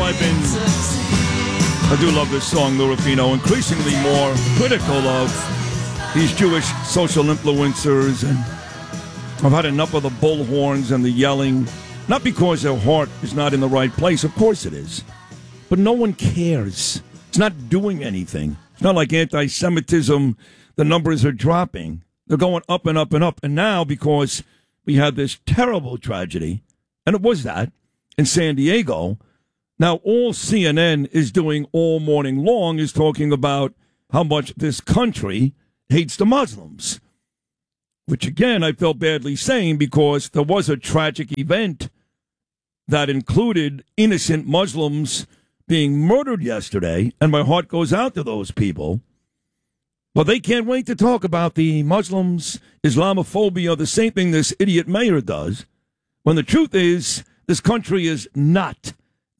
I do love this song, Lou Rufino, increasingly more critical of these Jewish social influencers, and I've had enough of the bullhorns and the yelling, not because their heart is not in the right place, of course it is, but no one cares. It's not doing anything. It's not like anti-Semitism, the numbers are dropping. They're going up and up and up, and now because we had this terrible tragedy, and it was that, in San Diego. Now, all CNN is doing all morning long is talking about how much this country hates the Muslims, which, again, I felt badly saying because there was a tragic event that included innocent Muslims being murdered yesterday, and my heart goes out to those people. But they can't wait to talk about the Muslims, Islamophobia, the same thing this idiot mayor does, when the truth is this country is not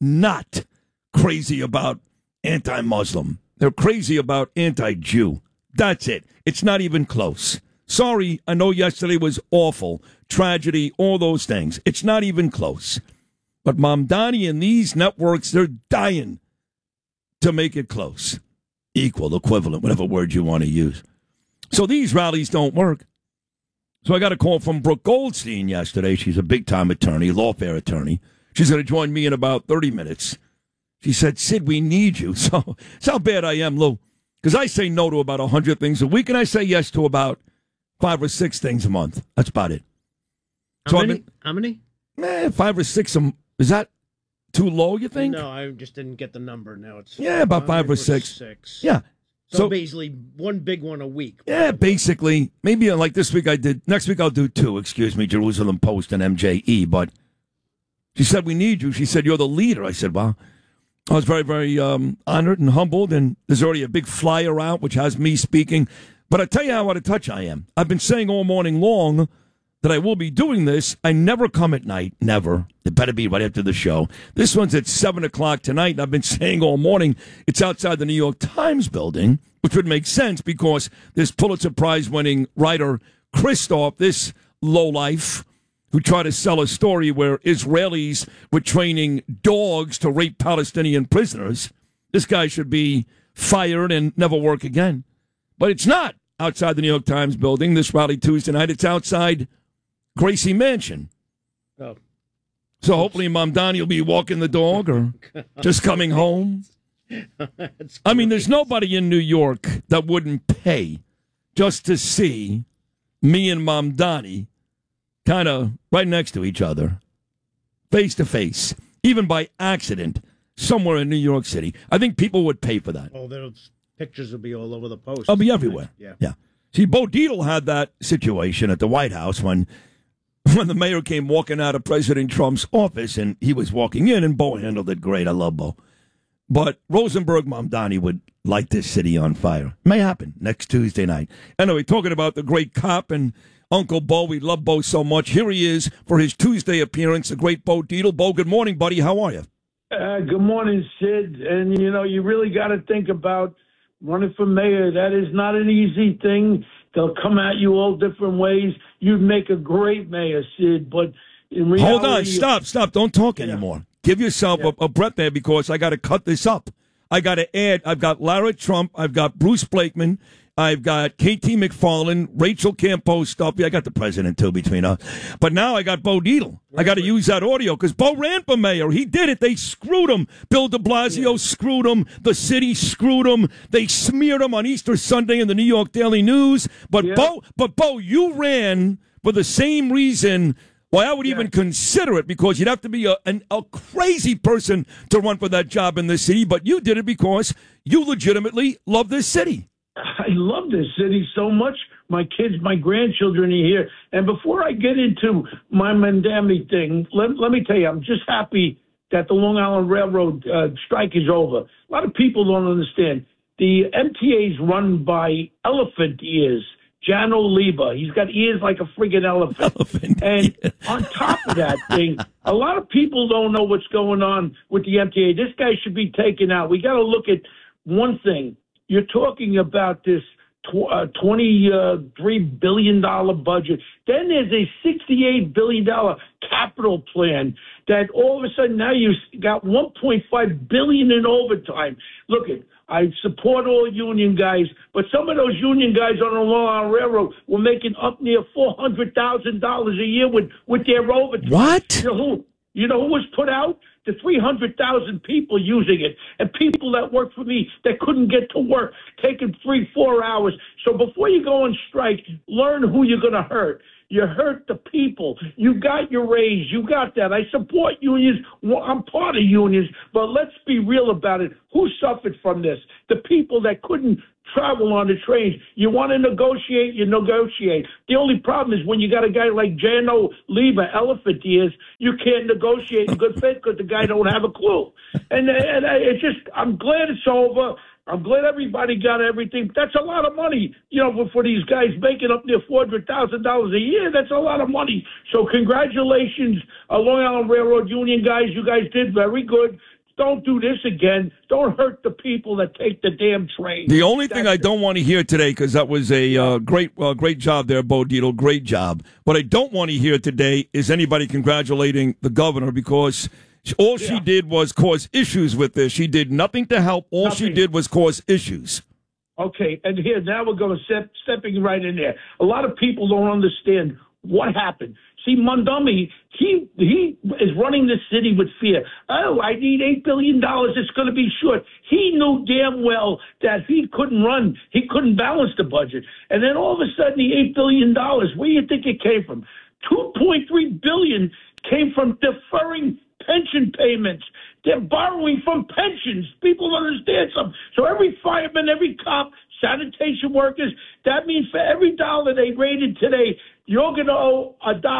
crazy about anti-Muslim. They're crazy about anti-Jew. That's it. It's not even close. Sorry, I know yesterday was awful. Tragedy, all those things. It's not even close. But Mamdani and these networks, they're dying to make it close. Equal, equivalent, whatever word you want to use. So these rallies don't work. So I got a call from Brooke Goldstein yesterday. She's a big-time attorney, lawfare attorney. She's going to join me in about 30 minutes. She said, Sid, we need you. So it's how bad I am, Lou. Because I say no to about 100 things a week, and I say yes to about 5 or 6 things a month. That's about it. How many? 5 or 6. Is that too low, you think? No, I just didn't get the number. Now it's about 5 or 6. Yeah. So basically one big one a week. Yeah, basically. Maybe like this week I did. Next week I'll do 2, Jerusalem Post and MJE. But she said, we need you. She said, you're the leader. I said, wow. I was very, very honored and humbled. And there's already a big flyer out, which has me speaking. But I tell you how out of touch I am. I've been saying all morning long that I will be doing this. I never come at night. Never. It better be right after the show. This one's at 7 o'clock tonight. And I've been saying all morning it's outside the New York Times building, which would make sense because this Pulitzer Prize-winning writer, Christoph, this lowlife, who tried to sell a story where Israelis were training dogs to rape Palestinian prisoners. This guy should be fired and never work again. But it's not outside the New York Times building this rally Tuesday night. It's outside Gracie Mansion. Oh. So hopefully Mamdani will be walking the dog or just coming home. I mean, there's nobody in New York that wouldn't pay just to see me and Mamdani kind of right next to each other, face to face, even by accident, somewhere in New York City. I think people would pay for that. Oh, those pictures will be all over the post. I'll be everywhere. Yeah. See, Bo Dietl had that situation at the White House when the mayor came walking out of President Trump's office, and he was walking in, and Bo handled it great. I love Bo. But Rosenberg Mamdani would light this city on fire. May happen next Tuesday night. Anyway, talking about the great cop and Uncle Bo. We love Bo so much. Here he is for his Tuesday appearance, the great Bo Dietl. Bo, good morning, buddy. How are you? Good morning, Sid. And, you really got to think about running for mayor. That is not an easy thing. They'll come at you all different ways. You'd make a great mayor, Sid. But in reality... Hold on. Stop. Don't talk anymore. Give yourself a breath there because I got to cut this up. I got to add, I've got Lara Trump, I've got Bruce Blakeman, I've got KT McFarland, Rachel Campo stuff. Yeah, I got the president, too, between us. But now I got Bo Dietl. I got to use that audio because Bo ran for mayor. He did it. They screwed him. Bill de Blasio screwed him. The city screwed him. They smeared him on Easter Sunday in the New York Daily News. But Bo, you ran for the same reason. Well, I would even consider it because you'd have to be a crazy person to run for that job in this city. But you did it because you legitimately love this city. I love this city so much. My kids, my grandchildren are here. And before I get into my Mamdani thing, let me tell you, I'm just happy that the Long Island Railroad strike is over. A lot of people don't understand. The MTA is run by elephant ears. Jan Oliva. He's got ears like a friggin' elephant. And on top of that thing, a lot of people don't know what's going on with the MTA. This guy should be taken out. We got to look at one thing. You're talking about this $23 billion budget. Then there's a $68 billion capital plan that all of a sudden now you got $1.5 billion in overtime. Look, I support all union guys, but some of those union guys on the Long Island Railroad were making up near $400,000 a year with their overtime. What? You know who was put out? The 300,000 people using it, and people that work for me that couldn't get to work, taking 3-4 hours. So before you go on strike, learn who you're going to hurt. You hurt the people. You got your raise. You got that. I support unions. Well, I'm part of unions, but let's be real about it. Who suffered from this? The people that couldn't travel on the trains. You want to negotiate, you negotiate. The only problem is when you got a guy like Jano Lieber, elephant ears, you can't negotiate in good faith because the guy don't have a clue. And it's just, I'm glad it's over. I'm glad everybody got everything. That's a lot of money, for these guys making up near $400,000 a year. That's a lot of money. So congratulations, Long Island Railroad Union guys. You guys did very good. Don't do this again. Don't hurt the people that take the damn train. The only thing I don't want to hear today, because that was a great job there, Bo Dietl, great job. What I don't want to hear today is anybody congratulating the governor, because all she did was cause issues with this. She did nothing to help. All she did was cause issues. Okay, and here, now we're going to stepping right in there. A lot of people don't understand what happened. See, Mondumi, he is running the city with fear. Oh, I need $8 billion. It's going to be short. He knew damn well that he couldn't run. He couldn't balance the budget. And then all of a sudden, the $8 billion, where do you think it came from? $2.3 billion came from deferring pension payments. They're borrowing from pensions. People don't understand something. So every fireman, every cop, sanitation workers, that means for every dollar they rated today, you're going to owe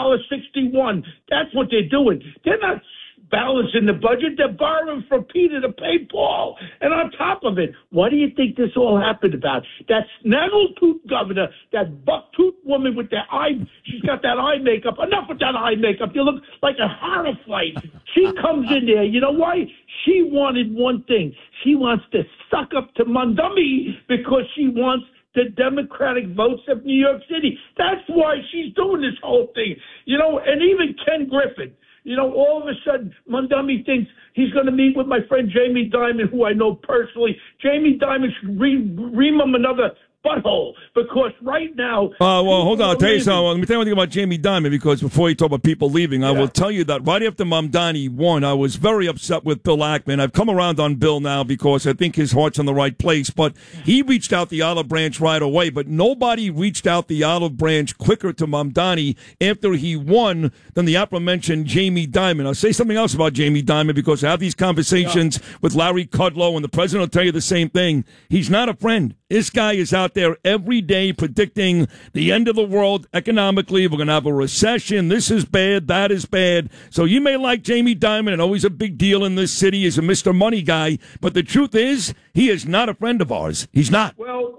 $1.61. That's what they're doing. They're not balancing the budget. They're borrowing from Peter to pay Paul. And on top of it, what do you think this all happened about? That snaggletooth governor, that buck-tooth woman with that eye, she's got that eye makeup. Enough with that eye makeup. You look like a horror fight. She comes in there. You know why? She wanted one thing. She wants to suck up to Mondumi because she wants the Democratic votes of New York City. That's why she's doing this whole thing. And even Ken Griffin, all of a sudden, Mondumi thinks he's going to meet with my friend Jamie Dimon, who I know personally. Jamie Dimon should ream him another butthole, because right now... well, hold on. I'll tell you something. Let me tell you one thing about Jamie Dimon, because before you talk about people leaving, I will tell you that right after Mamdani won, I was very upset with Bill Ackman. I've come around on Bill now because I think his heart's in the right place, but he reached out the olive branch right away, but nobody reached out the olive branch quicker to Mamdani after he won than the aforementioned Jamie Dimon. I'll say something else about Jamie Dimon, because I have these conversations with Larry Kudlow, and the president will tell you the same thing. He's not a friend. This guy is out there every day predicting the end of the world economically. We're going to have a recession. This is bad. That is bad. So you may like Jamie Dimon, and always a big deal in this city. He's a Mr. Money guy. But the truth is, he is not a friend of ours. He's not. Well,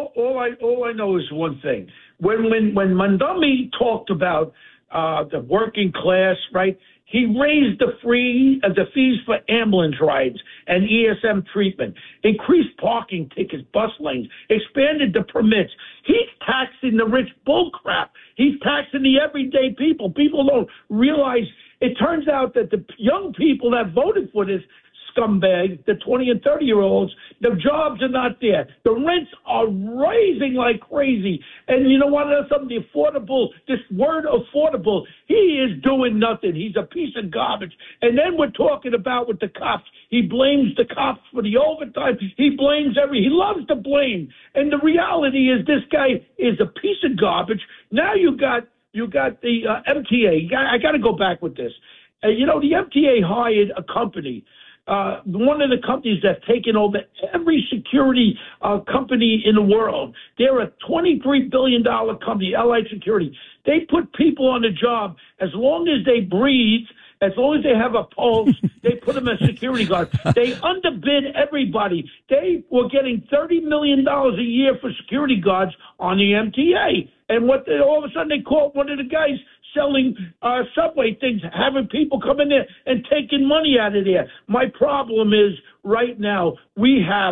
all I know is one thing. When Mondumi talked about the working class, right? He raised the fees for ambulance rides and ESM treatment, increased parking tickets, bus lanes, expanded the permits. He's taxing the rich bullcrap. He's taxing the everyday people. People don't realize. It turns out that the young people that voted for this scumbag, the 20 and 30-year-olds, the jobs are not there. The rents are rising like crazy. And you know what? Something affordable, this word affordable, he is doing nothing. He's a piece of garbage. And then we're talking about with the cops. He blames the cops for the overtime. He blames he loves to blame. And the reality is this guy is a piece of garbage. Now you got the MTA. I got to go back with this. The MTA hired a company. One of the companies that's taken over every security company in the world. They're a $23 billion company, Allied Security. They put people on the job as long as they breathe, as long as they have a pulse, they put them as security guards. They underbid everybody. They were getting $30 million a year for security guards on the MTA. And all of a sudden they caught one of the guys selling subway things, having people come in there and taking money out of there. My problem is right now we have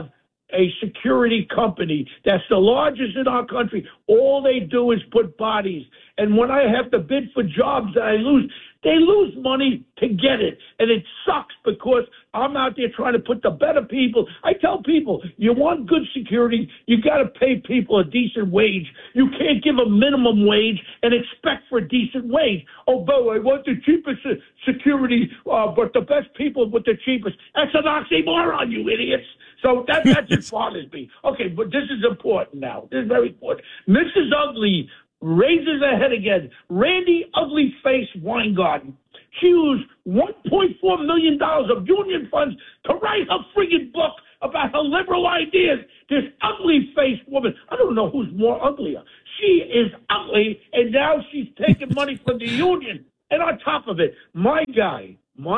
a security company that's the largest in our country. All they do is put bodies. And when I have to bid for jobs that I lose, they lose money to get it. And it sucks because I'm out there trying to put the better people. I tell people, you want good security, you got to pay people a decent wage. You can't give a minimum wage and expect for a decent wage. Oh, Bo, I want the cheapest security, but the best people with the cheapest. That's an oxymoron, you idiots. So that just bothers me. Okay, but this is important now. This is very important. Mrs. Ugly raises her head again. Randy Ugly Face Weingarten. She used $1.4 million of union funds to write a friggin' book about her liberal ideas. This ugly-faced woman, I don't know who's more uglier. She is ugly, and now she's taking money from the union. And on top of it, my guy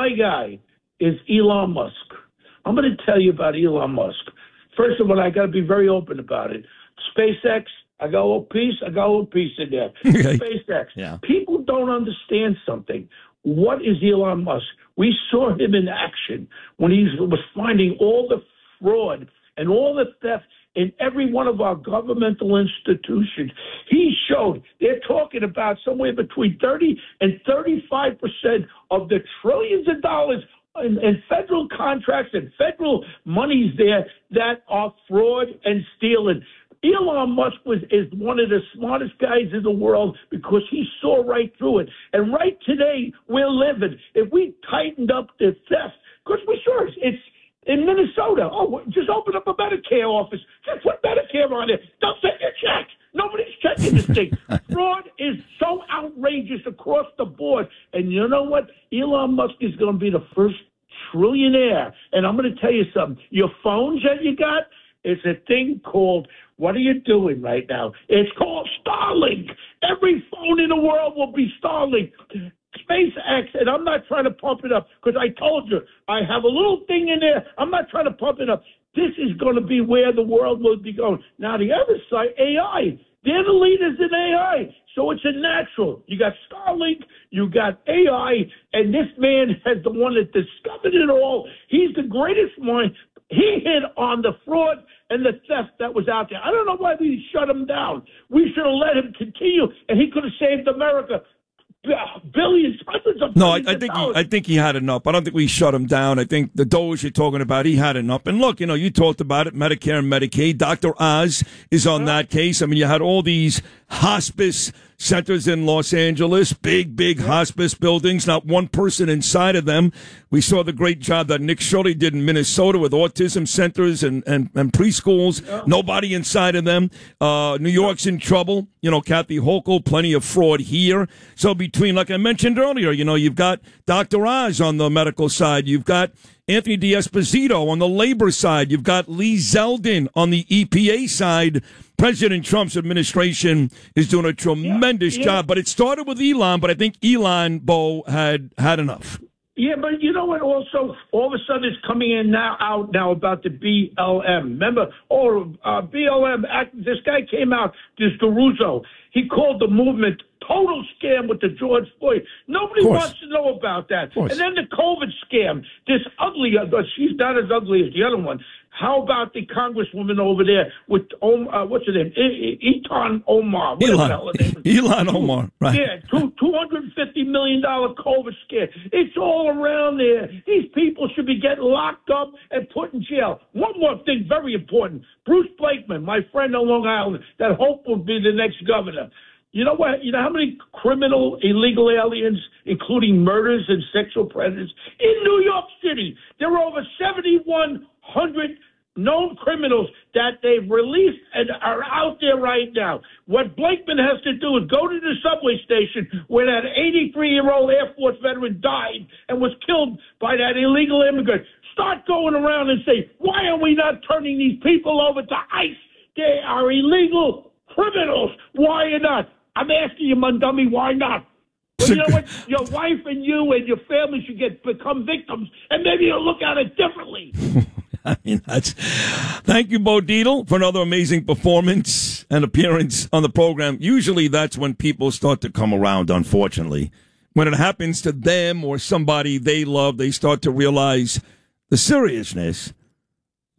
is Elon Musk. I'm going to tell you about Elon Musk. First of all, I got to be very open about it. SpaceX, I got a little piece in there. Okay. SpaceX. Yeah. People don't understand something. What is Elon Musk? We saw him in action when he was finding all the fraud and all the theft in every one of our governmental institutions. He showed they're talking about somewhere between 30 and 35% of the trillions of dollars in federal contracts and federal monies there that are fraud and stealing. Elon Musk is one of the smartest guys in the world because he saw right through it. And right today, we're living. If we tightened up the theft, because we sure it's in Minnesota. Oh, just open up a Medicare office. Just put Medicare on it. Don't send your check. Nobody's checking this thing. Fraud is so outrageous across the board. And you know what? Elon Musk is going to be the first trillionaire. And I'm going to tell you something. Your phones that you got, it's a thing called, what are you doing right now? It's called Starlink. Every phone in the world will be Starlink. SpaceX, and I'm not trying to pump it up because I told you I have a little thing in there. I'm not trying to pump it up. This is going to be where the world will be going. Now, the other side, AI. They're the leaders in AI. So it's a natural. You got Starlink, you got AI, and this man has the one that discovered it all. He's the greatest mind. He hit on the fraud and the theft that was out there. I don't know why we shut him down. We should have let him continue, and he could have saved America billions, hundreds of No, billions I think he had enough. I don't think we shut him down. I think the Doge you're talking about, he had enough. And look, you talked about it, Medicare and Medicaid. Dr. Oz is on that case. I mean, you had all these hospice centers in Los Angeles, big hospice buildings, not one person inside of them. We saw the great job that Nick Shirley did in Minnesota with autism centers and preschools. Yeah. Nobody inside of them. New York's in trouble. Kathy Hochul, plenty of fraud here. So between, like I mentioned earlier, you've got Dr. Oz on the medical side. You've got Anthony D'Esposito on the labor side. You've got Lee Zeldin on the EPA side. President Trump's administration is doing a tremendous job, but it started with Elon, but I think Elon, Bo, had enough. Yeah, but you know what? Also, all of a sudden it's coming in out now about the BLM. Remember, BLM, this guy came out, this DeRusso. He called the movement total scam with the George Floyd. Nobody wants to know about that. And then the COVID scam, this ugly, she's not as ugly as the other one. How about the congresswoman over there with, what's her name? Etan Omar. Elon Omar, right. Yeah, $250 million COVID scare. It's all around there. These people should be getting locked up and put in jail. One more thing, very important. Bruce Blakeman, my friend on Long Island, that hope will be the next governor. You know what? You know how many criminal, illegal aliens, including murders and sexual predators, in New York City? There are over 7,100 known criminals that they've released and are out there right now. What Blakeman has to do is go to the subway station where that 83-year-old Air Force veteran died and was killed by that illegal immigrant. Start going around and say, why are we not turning these people over to ICE? They are illegal criminals. Why not? I'm asking you, Mundummy, why not? Well, you know what? Your wife and you and your family should become victims, and maybe you'll look at it differently. I mean, thank you, Bo Dietl, for another amazing performance and appearance on the program. Usually that's when people start to come around, unfortunately. When it happens to them or somebody they love, they start to realize the seriousness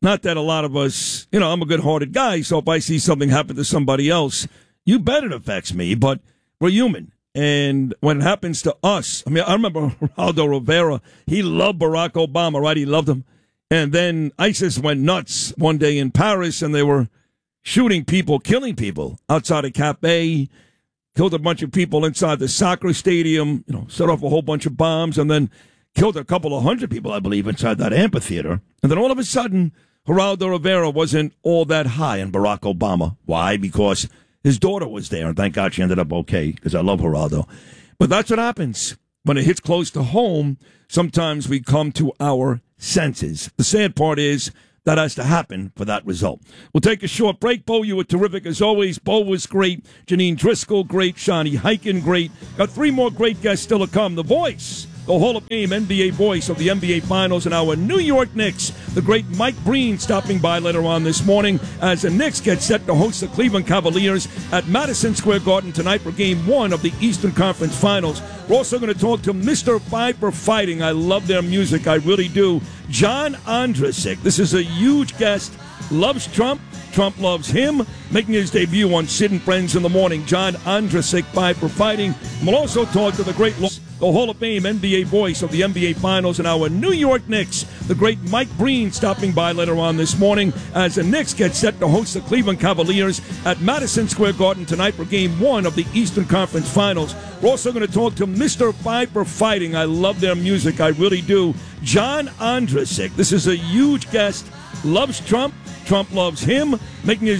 Not that a lot of us, I'm a good-hearted guy, so if I see something happen to somebody else, you bet it affects me, but we're human. And when it happens to us, I remember Geraldo Rivera, he loved Barack Obama, right? He loved him. And then ISIS went nuts one day in Paris, and they were shooting people, killing people outside of Cafe, killed a bunch of people inside the soccer stadium, set off a whole bunch of bombs, and then killed a couple of hundred people, I believe, inside that amphitheater. And then all of a sudden, Geraldo Rivera wasn't all that high on Barack Obama. Why? Because his daughter was there, and thank God she ended up okay, because I love Geraldo. But that's what happens. When it hits close to home, sometimes we come to our senses. The sad part is that has to happen for that result. We'll take a short break. Bo, you were terrific as always. Bo was great. Janine Driscoll, great. Shani Heiken, great. Got 3 more great guests still to come. The voice, the Hall of Fame NBA voice of the NBA Finals, and our New York Knicks, the great Mike Breen, stopping by later on this morning as the Knicks get set to host the Cleveland Cavaliers at Madison Square Garden tonight for Game 1 of the Eastern Conference Finals. We're also going to talk to Mr. Viper Fighting. I love their music. I really do. John Ondrasik. This is a huge guest. Loves Trump. Trump loves him. Making his debut on Sid and Friends in the Morning. John Ondrasik, Viper Fighting. We'll also talk to the great the Hall of Fame NBA voice of the NBA Finals, and our New York Knicks, the great Mike Breen, stopping by later on this morning as the Knicks get set to host the Cleveland Cavaliers at Madison Square Garden tonight for Game 1 of the Eastern Conference Finals. We're also going to talk to Mr. Viper Fighting. I love their music. I really do. John Ondrasik. This is a huge guest. Loves Trump. Trump loves him. Making his